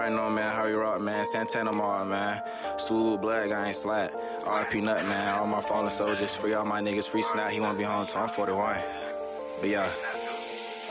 already know, man. How we rock, man. Santana Mall, man. Swoop, Blood Gang, Slat. RP Nut, man. All my fallen soldiers. Free all my niggas. Free Snap. He won't be home till I'm 41. But yeah.